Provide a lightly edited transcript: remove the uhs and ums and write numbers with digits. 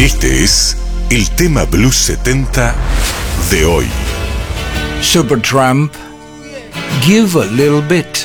Este es el tema Blues 70 de hoy. Supertramp, Give a Little Bit.